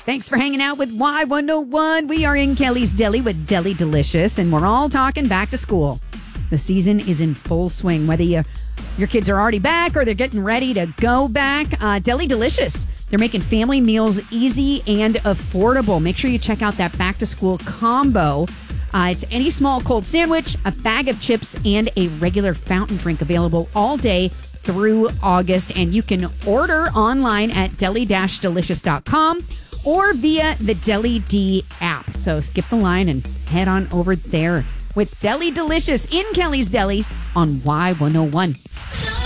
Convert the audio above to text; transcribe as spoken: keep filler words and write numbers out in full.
Thanks for hanging out with Y one oh one. We are in Kelly's Deli with Deli Delicious, and we're all talking back to school. The season is in full swing, whether you, your kids are already back or they're getting ready to go back. Uh, Deli Delicious. They're making family meals easy and affordable. Make sure you check out that back to school combo. Uh, it's any small cold sandwich, a bag of chips, and a regular fountain drink available all day through August. And you can order online at deli dash delicious dot com or via the Deli D app. So skip the line and head on over there with Deli Delicious in Kelly's Deli on Y one oh one.